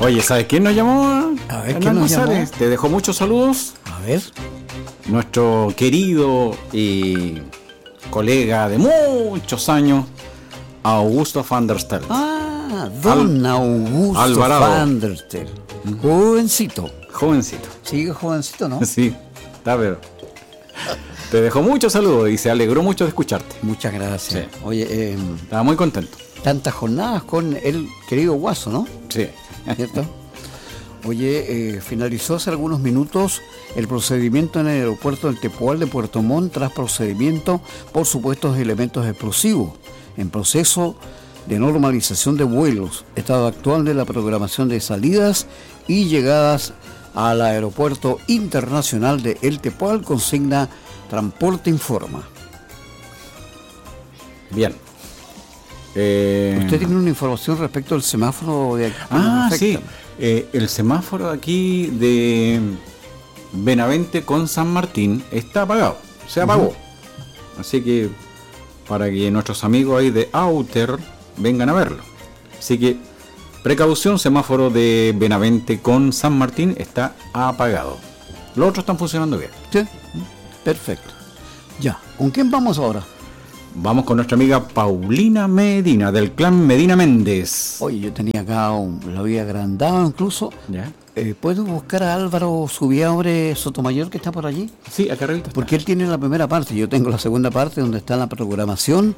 Oye, ¿sabes quién nos llamó? A ver, Hernán ¿quién nos González. llamó? Te dejó muchos saludos. A ver. Nuestro querido y colega de muchos años, Augusto van der Stel. Don Augusto Alvarado. van der Stel. Jovencito. Jovencito. Sigue jovencito, ¿no? Sí, está pero. Te dejó muchos saludos y se alegró mucho de escucharte. Muchas gracias. Sí. Oye, Estaba muy contento. tantas jornadas con el querido Guaso, ¿no? Sí. ¿Cierto? Oye, finalizó hace algunos minutos el procedimiento en el aeropuerto del Tepual de Puerto Montt tras procedimiento por supuestos elementos explosivos en proceso de normalización de vuelos, estado actual de la programación de salidas y llegadas al aeropuerto internacional de El Tepual, consigna Transporte Informa. Bien. ¿Usted tiene una información respecto al semáforo de aquí? Sí. El semáforo aquí de Benavente con San Martín está apagado. Se apagó. Así que para que nuestros amigos ahí de Outer vengan a verlo. Así que precaución, semáforo de Benavente con San Martín está apagado. Los otros están funcionando bien. Sí, perfecto. Ya, ¿con quién vamos ahora? Vamos con nuestra amiga Paulina Medina, del clan Medina Méndez. Oye, yo tenía acá, lo había agrandado incluso. ¿Ya? ¿Puedo buscar a Álvaro Subiabre Sotomayor, que está por allí? Sí, acá arriba está. Porque él tiene la primera parte, yo tengo la segunda parte, donde está la programación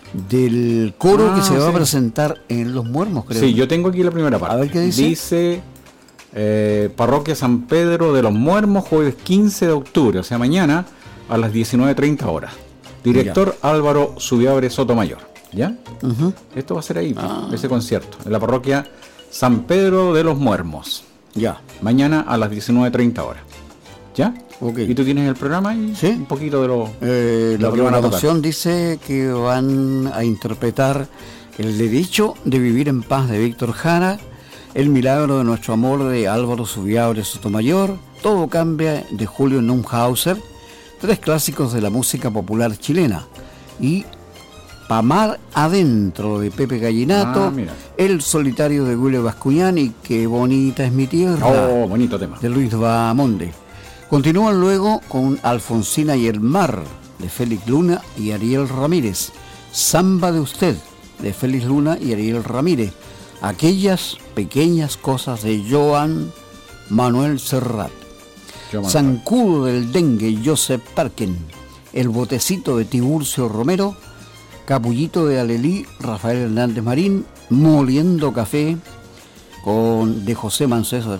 del coro que se va a presentar en Los Muermos, creo. Sí, yo tengo aquí la primera parte. A ver qué dice. Dice Parroquia San Pedro de los Muermos, jueves 15 de octubre, o sea, mañana a las 19:30 horas. Director Álvaro Subiabre Sotomayor. ¿Ya? Esto va a ser ahí, ese concierto, en la parroquia San Pedro de los Muermos. Ya. Mañana a las 19:30 horas. ¿Ya? Ok. ¿Y tú tienes el programa ahí? Sí. Un poquito de lo La lo que van a tocar. programación dice que van a interpretar El derecho de vivir en paz de Víctor Jara, El milagro de nuestro amor de Álvaro Subiabre Sotomayor, Todo cambia de Julio Neumhauser, 3 clásicos de la música popular chilena, y Pamar Adentro de Pepe Gallinato, Mira. El solitario de Julio Bascuñán y Qué bonita es mi tierra, Oh, bonito tema. de Luis Bahamonde. Continúan luego con Alfonsina y el mar, de Félix Luna y Ariel Ramírez. Samba de usted, de Félix Luna y Ariel Ramírez. Aquellas pequeñas cosas, de Joan Manuel Serrat. Zancudo del dengue, Joseph Parken. El botecito, de Tiburcio Romero. Capullito de Alelí, Rafael Hernández Marín. Moliendo café, de José Manceso.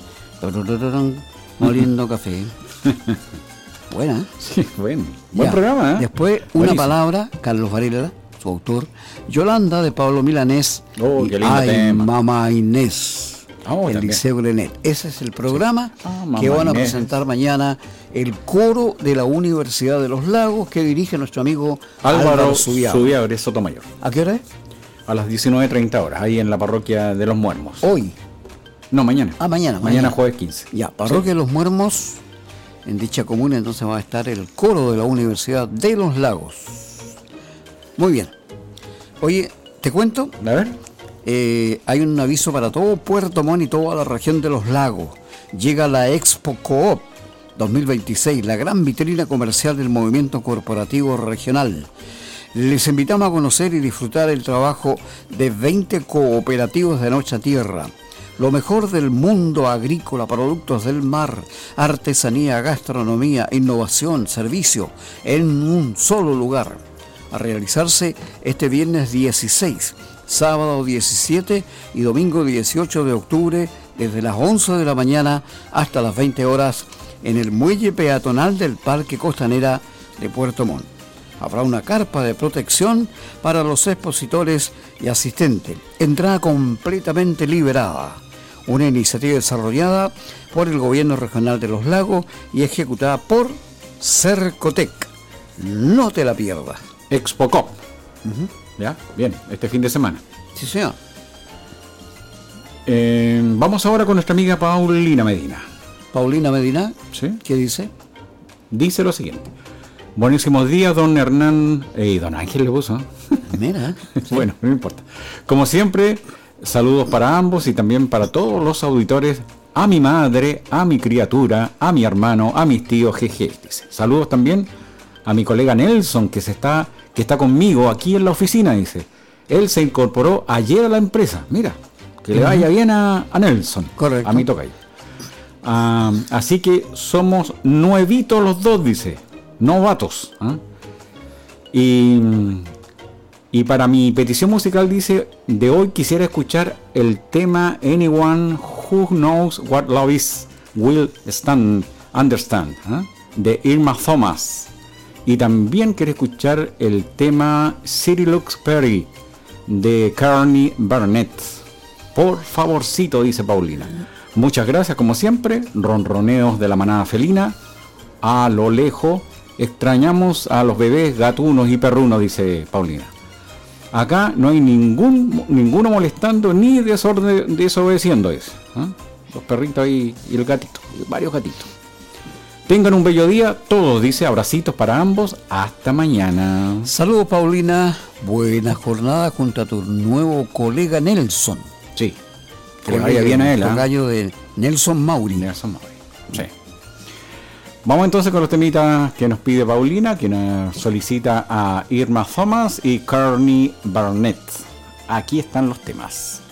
Moliendo café. Buena, ¿eh? Sí, bueno. Buen Ya. programa, ¿eh? Después, Buenísimo. una palabra, Carlos Varela, su autor. Yolanda, de Pablo Milanés. Oh, y qué lindo Ay, tema. Mamá Inés, Oh, el también. Liceo Grenet. Ese es el programa Mamá que van a Inés. presentar mañana el coro de la Universidad de los Lagos, que dirige nuestro amigo Álvaro Subiabre. Subiabre Sotomayor. ¿A qué hora es? A las 19:30 horas, ahí en la parroquia de los Muermos. Hoy. No, mañana. Mañana. Mañana jueves 15. Ya, Parroquia de los Muermos. En dicha comuna entonces va a estar el coro de la Universidad de los Lagos. Muy bien. Oye, ¿te cuento? A ver. Hay un aviso para todo Puerto Montt y toda la región de los lagos. Llega la Expo Coop 2026, la gran vitrina comercial del movimiento corporativo regional. Les invitamos a conocer y disfrutar el trabajo de 20 cooperativos de noche a tierra. Lo mejor del mundo agrícola, productos del mar, artesanía, gastronomía, innovación, servicio, en un solo lugar. A realizarse este viernes 16, sábado 17 y domingo 18 de octubre, desde las 11 de la mañana hasta las 20 horas, en el muelle peatonal del Parque Costanera de Puerto Montt. Habrá una carpa de protección para los expositores y asistentes. Entrada completamente liberada. Una iniciativa desarrollada por el Gobierno Regional de los Lagos y ejecutada por Cercotec. No te la pierdas. Expo Cop. ¿Ya? Bien, este fin de semana. Sí, señor. Vamos ahora con nuestra amiga Paulina Medina. Paulina Medina, ¿Sí? ¿qué dice? Dice lo siguiente. Buenísimos días, don Hernán. Don Ángel le puso. Mira. Sí. Bueno, no importa. Como siempre, Saludos para ambos y también para todos los auditores, a mi madre, a mi criatura, a mi hermano, a mis tíos, jeje. Dice. Saludos también a mi colega Nelson, que está conmigo aquí en la oficina, dice. Él se incorporó ayer a la empresa. Mira, que le vaya bien a Nelson. Correcto. A mi tocayo. Así que somos nuevitos los dos, dice. Novatos. Y para mi petición musical, dice, de hoy quisiera escuchar el tema Anyone Who Knows What Love Is Will Understand, de Irma Thomas. Y también quiere escuchar el tema City Looks Pretty de Kearney Barnett. Por favorcito, dice Paulina. Muchas gracias, como siempre. Ronroneos de la manada felina. A lo lejos, extrañamos a los bebés gatunos y perrunos, dice Paulina. Acá no hay ninguno molestando ni desobedeciendo eso. Los perritos ahí y el gatito, varios gatitos. Tengan un bello día, todos, dice, abracitos para ambos, hasta mañana. Saludos, Paulina, buena jornada junto a tu nuevo colega Nelson. Sí, que le vaya bien a él. Tocayo de Nelson Mauri. Sí. Vamos entonces con los temitas que nos pide Paulina, que nos solicita a Irma Thomas y Kearney Barnett. Aquí están los temas.